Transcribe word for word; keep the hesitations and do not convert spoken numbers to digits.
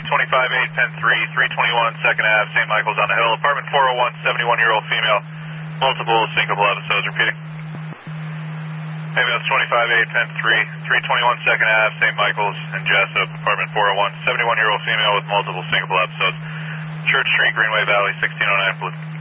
twenty-five eight, ten three, three twenty-one second Ave, Saint Michael's on the Hill. Apartment four oh one, seventy-one-year-old female. Multiple syncopal episodes. Repeating. Ambulance twenty-five eight, ten three, three twenty-one second Ave, Saint Michael's in Jessup. Apartment four oh one, seventy-one-year-old female with multiple syncopal episodes. Church Street, Greenway Valley, sixteen oh nine Blue.